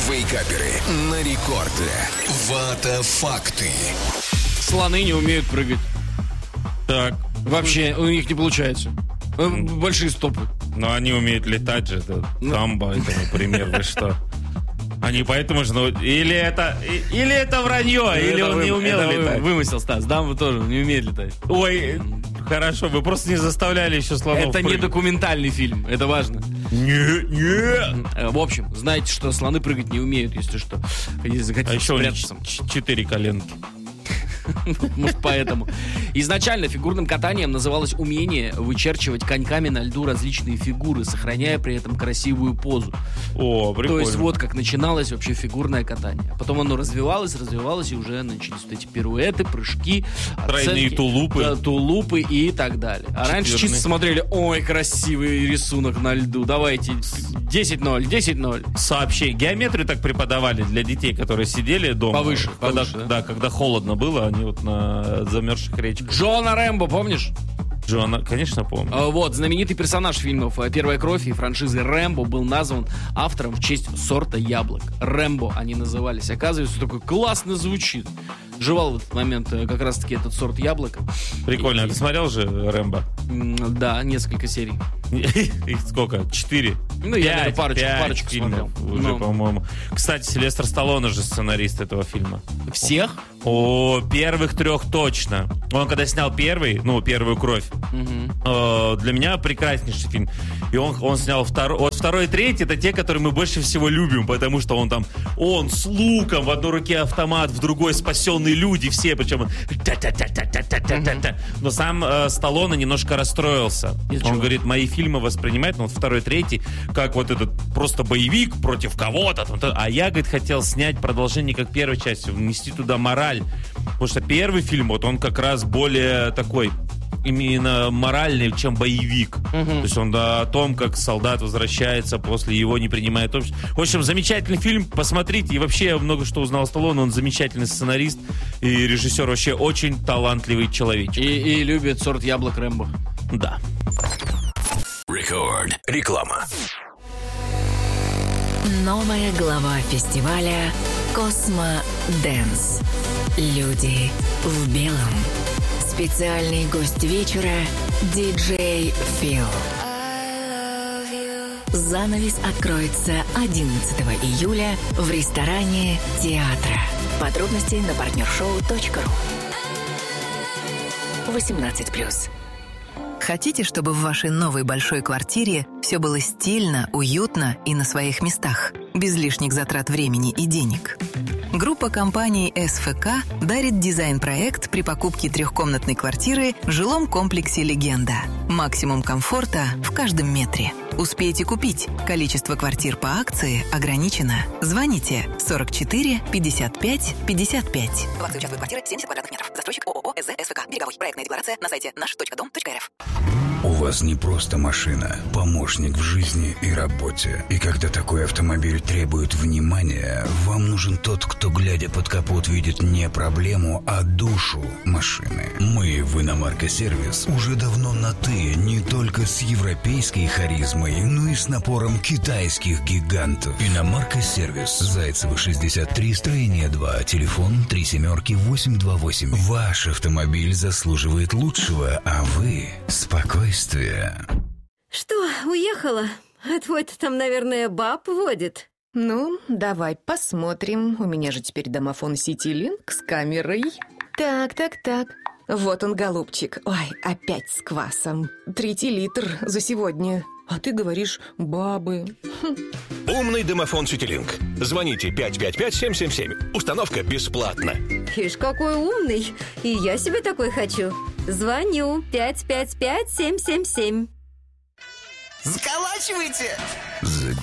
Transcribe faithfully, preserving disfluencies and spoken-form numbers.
Вейкаперы на рекорде. Вата факты. Слоны не умеют прыгать. Так. Вообще, у них не получается. Большие стопы. Но они умеют летать же. Это самбо, это, например, вы что? Они поэтому же... Ну, или это или это вранье, ну, или это он вы, не умел это летать. Вымысел, Стас. Дамбо тоже не умеет летать. Ой, хорошо, вы просто не заставляли еще слонов Это прыгать. Не документальный фильм, это важно. Не, не. В общем, знаете, что слоны прыгать не умеют, если что. Если захотите а еще спрятаться. у них четыре коленки. Может, поэтому. Изначально фигурным катанием называлось умение вычерчивать коньками на льду различные фигуры, сохраняя при этом красивую позу. О, прикольно. То есть вот как начиналось вообще фигурное катание. Потом оно развивалось, развивалось, и уже начались вот эти пируэты, прыжки, тройные оценки, тулупы. Да, тулупы и так далее. А раньше Четверные. чисто смотрели: ой, красивый рисунок на льду, давайте десять ноль, десять ноль. Сообщение. Геометрию так преподавали для детей, которые сидели дома. Повыше, когда, повыше, да? Да, когда холодно было, они вот на замерзших речках. Джона Рэмбо, помнишь? Джона, конечно, помню. А, вот, знаменитый персонаж фильмов «Первая кровь» и франшизы «Рэмбо» был назван автором в честь сорта яблок. Рэмбо они назывались. Оказывается, такой классно звучит. Жевал в этот момент как раз-таки этот сорт яблока. Прикольно. И... А ты смотрел же «Рэмбо»? Да, несколько серий. Их сколько? Четыре? Ну, я, наверное, парочку, парочку фильмов смотрел. уже, ну. по-моему. Кстати, Сильвестр Сталлоне же сценарист этого фильма. Всех? О, первых трех точно. Он когда снял первый, ну, «Первую кровь», угу. э, для меня прекраснейший фильм. И он, он снял второй. Вот второй и третий — это те, которые мы больше всего любим, потому что он там, он с луком, в одной руке автомат, в другой спасенные люди, все, причем он... Угу. Но сам э, Сталлоне немножко расстроился. Он говорит, мои фильмы воспринимают, ну, вот второй, третий, как вот этот просто боевик против кого-то. А я, говорит, хотел снять продолжение как первой части, внести туда мораль. Потому что первый фильм, вот он как раз более такой именно моральный, чем боевик. Uh-huh. То есть он да, о том, как солдат возвращается, после его не принимает общество. В общем, замечательный фильм, посмотрите. И вообще я много что узнал о Сталлоне. Он замечательный сценарист и режиссер, вообще очень талантливый человечек. И, и любит сорт яблок Рэмбо. Да. Рекорд. Реклама. Новая глава фестиваля «Космо Дэнс». Люди в белом. Специальный гость вечера – диджей Фил. Занавес откроется одиннадцатого июля в ресторане театра. Подробности на партнершоу точка ру. восемнадцать плюс. Хотите, чтобы в вашей новой большой квартире все было стильно, уютно и на своих местах, без лишних затрат времени и денег? Группа компаний эс эф ка дарит дизайн-проект при покупке трехкомнатной квартиры в жилом комплексе «Легенда». Максимум комфорта в каждом метре. Успейте купить. Количество квартир по акции ограничено. Звоните сорок четыре пятьдесят пять пятьдесят пять. В акции участвует квартира семьдесят квадратных метров. Застройщик ООО эс зэ эс эф ка. Береговой. Проектная декларация на сайте наш точка дом точка эр эф. У вас не просто машина, помощник в жизни и работе. И когда такой автомобиль требует внимания, вам нужен тот, кто, глядя под капот, видит не проблему, а душу машины. Мы в Иномарка Сервис уже давно на «ты», не только с европейской харизмой, но и с напором китайских гигантов. Иномарка Сервис. Зайцева, шестьдесят три, строение два, телефон три семерки восемь два восемь. Ваш автомобиль заслуживает лучшего, а вы — спокойствие. Что, уехала? А твой-то там, наверное, баб водит. Ну, давай посмотрим. У меня же теперь домофон CityLink с камерой. Так, так, так. Вот он, голубчик. Ой, опять с квасом. Третий литр за сегодня. А ты говоришь, бабы. Хм. Умный домофон CityLink. Звоните пять пять пять семь семь семь. Установка бесплатна. Ишь, какой умный. И я себе такой хочу. Звоню пять пять пять семь семь семь. Заколачивайте! За